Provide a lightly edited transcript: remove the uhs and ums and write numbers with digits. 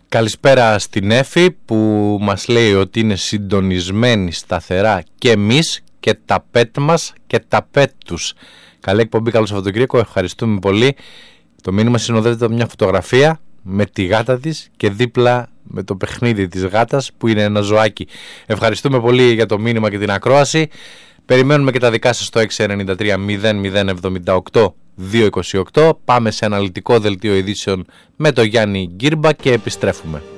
Καλησπέρα στην Έφη που μας λέει ότι είναι συντονισμένοι σταθερά και εμείς και τα πέτ μας και τα πέτ τους. Καλή εκπομπή, καλό Σαββατοκύριακο, ευχαριστούμε πολύ. Το μήνυμα συνοδεύεται από μια φωτογραφία με τη γάτα της και δίπλα με το παιχνίδι της γάτας που είναι ένα ζωάκι. Ευχαριστούμε πολύ για το μήνυμα και την ακρόαση. Περιμένουμε και τα δικά σας στο 693 0078 228. Πάμε σε αναλυτικό δελτίο ειδήσεων με το Γιάννη Γκύρμπα και επιστρέφουμε.